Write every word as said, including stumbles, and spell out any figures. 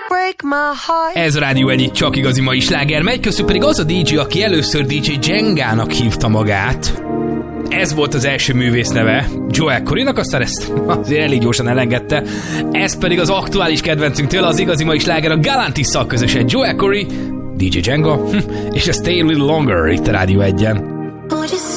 Ez a Rádió Egy csak igazi mai sláger megy, köztük pedig az a dé dzsé, aki először dé dzsé Jengának hívta magát. Ez volt az első művész neve, Joel Corrynak, aztán ezt azért elég gyorsan elengedte. Ez pedig az aktuális kedvencünk tőle, az igazi mai sláger a Galantisszal közösen, Joel Corry, dé dzsé Jenga, és a Stay a Little Longer itt a Rádió Egyen.